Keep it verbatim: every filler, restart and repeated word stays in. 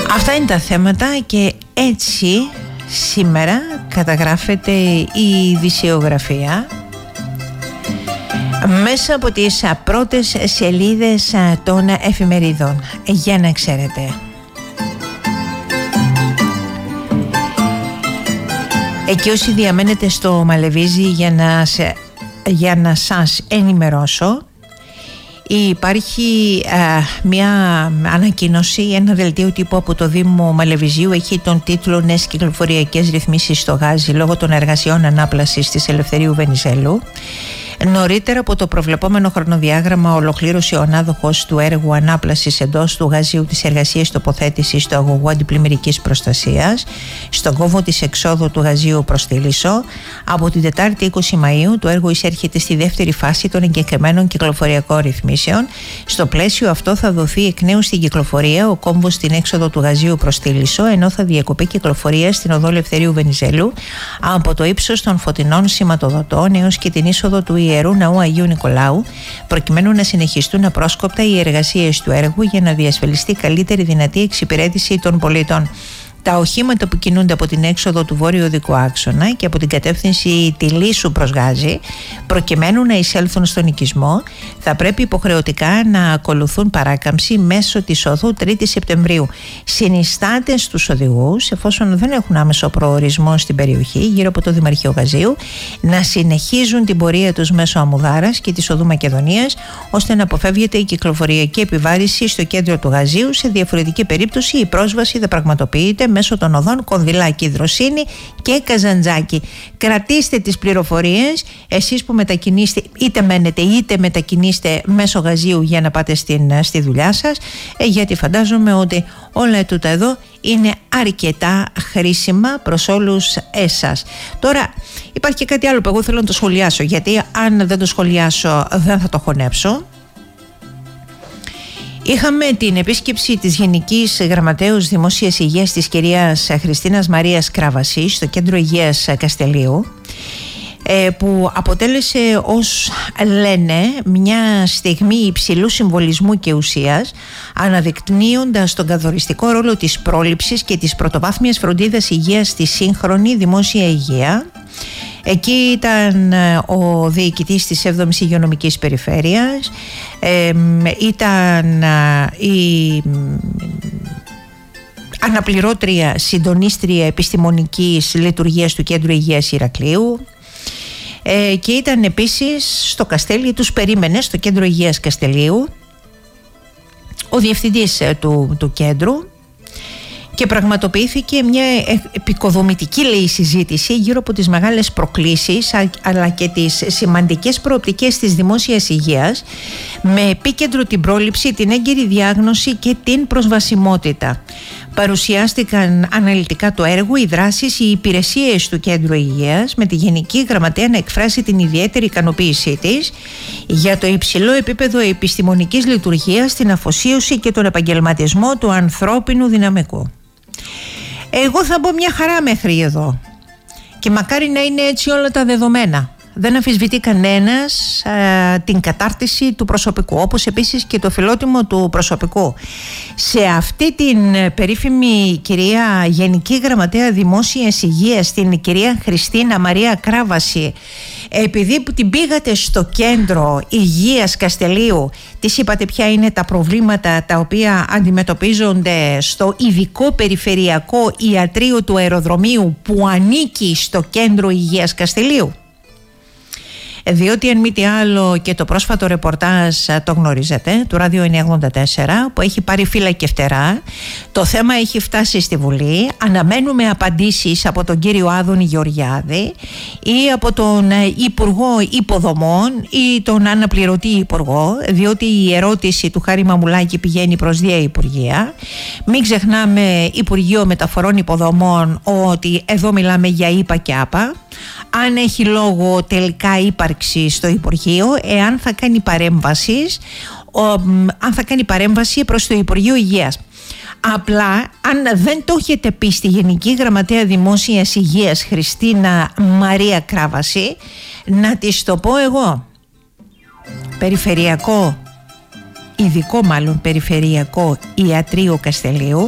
Αυτά είναι τα θέματα και έτσι σήμερα καταγράφεται η ειδησιογραφία μέσα από τις πρώτες σελίδες των εφημερίδων, για να ξέρετε. Εκεί όσοι διαμένετε στο Μαλεβίζι, για να, σε, για να σας ενημερώσω, υπάρχει α, μια ανακοίνωση, ένα δελτίο τύπου από το Δήμο Μαλεβιζίου. Έχει τον τίτλο «Νέες κυκλοφοριακές ρυθμίσεις στο Γάζι λόγω των εργασιών ανάπλασης της Ελευθερίου Βενιζέλου». Νωρίτερα από το προβλεπόμενο χρονοδιάγραμμα ολοκλήρωσε ο ανάδοχος του έργου ανάπλασης εντός του Γαζίου της εργασίας τοποθέτησης του αγωγού αντιπλημμυρικής προστασίας στον κόμβο της εξόδου του Γαζίου προς τη Λισό. Από την Τετάρτη είκοσι Μαΐου το έργο εισέρχεται στη δεύτερη φάση των εγκεκριμένων κυκλοφοριακών ρυθμίσεων. Στο πλαίσιο αυτό θα δοθεί εκ νέου στην κυκλοφορία ο κόμβος στην έξοδο του Γαζίου προς τη Λισό, ενώ θα διακοπεί κυκλοφορία στην οδό Ελευθερίου Βενιζέλου από το ύψος των Φωτεινών Σηματοδοτών έως και την είσοδο του Ιερού Ναού Αγίου Νικολάου, προκειμένου να συνεχιστούν απρόσκοπτα οι εργασίες του έργου για να διασφαλιστεί καλύτερη δυνατή εξυπηρέτηση των πολιτών. Τα οχήματα που κινούνται από την έξοδο του βόρειου οδικού άξονα και από την κατεύθυνση τη Λίσου προς Γάζι, προκειμένου να εισέλθουν στον οικισμό, θα πρέπει υποχρεωτικά να ακολουθούν παράκαμψη μέσω της οδού τρίτη Σεπτεμβρίου. Συνιστάται στους οδηγούς, εφόσον δεν έχουν άμεσο προορισμό στην περιοχή γύρω από το Δημαρχείο Γαζίου, να συνεχίζουν την πορεία τους μέσω Αμμουδάρας και της οδού Μακεδονίας, ώστε να αποφεύγεται η κυκλοφοριακή επιβάρηση στο κέντρο του Γαζίου. Σε διαφορετική περίπτωση η πρόσβαση θα πραγματοποιείται μέσω των οδών Κονδυλάκη, Δροσίνη και Καζαντζάκη. Κρατήστε τις πληροφορίες εσείς που μετακινείστε, είτε μένετε είτε μετακινείστε μέσω Γαζίου για να πάτε στην, στη δουλειά σας, ε, γιατί φαντάζομαι ότι όλα τούτα εδώ είναι αρκετά χρήσιμα προς όλους εσάς. Τώρα υπάρχει και κάτι άλλο που εγώ θέλω να το σχολιάσω, γιατί αν δεν το σχολιάσω δεν θα το χωνέψω. Είχαμε την επίσκεψη της Γενικής Γραμματέως Δημόσιας Υγείας της κυρίας Χριστίνας Μαρίας Κράβαση στο Κέντρο Υγείας Καστελείου, που αποτέλεσε, ως λένε, μια στιγμή υψηλού συμβολισμού και ουσίας, αναδεικνύοντας τον καθοριστικό ρόλο της πρόληψης και της πρωτοβάθμιας φροντίδας υγείας στη σύγχρονη δημόσια υγεία. Εκεί ήταν ο διοικητής της έβδομης Υγειονομικής Περιφέρειας, ε, ήταν η αναπληρώτρια συντονίστρια επιστημονικής λειτουργίας του Κέντρου Υγείας Ηρακλείου, ε, και ήταν επίσης στο Καστέλι, τους περίμενε στο Κέντρο Υγείας Καστελείου ο διευθυντής του, του κέντρου, και πραγματοποιήθηκε μια επικοδομητική, λέει, συζήτηση γύρω από τις μεγάλες προκλήσεις αλλά και τις σημαντικές προοπτικές της δημόσιας υγείας, με επίκεντρο την πρόληψη, την έγκαιρη διάγνωση και την προσβασιμότητα. Παρουσιάστηκαν αναλυτικά το έργο, οι δράσεις, οι υπηρεσίες του Κέντρου Υγείας, με τη Γενική Γραμματέα να εκφράσει την ιδιαίτερη ικανοποίησή της για το υψηλό επίπεδο επιστημονικής λειτουργίας, την αφοσίωση και τον επαγγελματισμό του ανθρώπινου δυναμικού. Εγώ θα πω μια χαρά μέχρι εδώ και μακάρι να είναι έτσι όλα τα δεδομένα. Δεν αμφισβητεί κανένας α, την κατάρτιση του προσωπικού, όπως επίσης και το φιλότιμο του προσωπικού. Σε αυτή την περίφημη κυρία Γενική Γραμματέα Δημόσιας Υγείας, την κυρία Χριστίνα Μαρία Κράβαση, επειδή που την πήγατε στο Κέντρο Υγείας Καστελείου, της είπατε ποια είναι τα προβλήματα τα οποία αντιμετωπίζονται στο ειδικό περιφερειακό ιατρείο του αεροδρομίου που ανήκει στο Κέντρο Υγείας Καστελείου? Διότι, αν μη τι άλλο, και το πρόσφατο ρεπορτάζ το γνωρίζετε, του Ράδιο εννιακόσια ογδόντα τέσσερα, που έχει πάρει φύλλα και φτερά. Το θέμα έχει φτάσει στη Βουλή. Αναμένουμε απαντήσεις από τον κύριο Άδωνη Γεωργιάδη ή από τον Υπουργό Υποδομών ή τον αναπληρωτή Υπουργό, διότι η ερώτηση του Χάρη Μαμουλάκη πηγαίνει προς δύο υπουργεία. Μην ξεχνάμε Υπουργείο Μεταφορών Υποδομών, ότι εδώ μιλάμε για ΙΠΑ και ΑΠΑ. Αν έχει λόγο τελικά ύπαρξη στο Υπουργείο, εάν θα κάνει παρέμβασεις, ο, αν θα κάνει παρέμβαση προς το Υπουργείο Υγείας. Απλά, αν δεν το έχετε πει στη Γενική Γραμματέα Δημόσιας Υγείας Χριστίνα Μαρία Κράβαση, να της το πω εγώ. Περιφερειακό, ειδικό μάλλον περιφερειακό ιατρείο Καστελείου,